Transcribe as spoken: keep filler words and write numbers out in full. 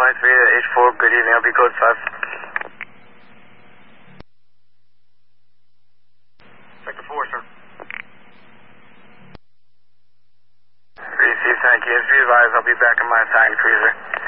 three to H four, good evening, I'll be code five. Sector four, sir. Received, thank you. As be advised, I'll be back in my assigned cruiser.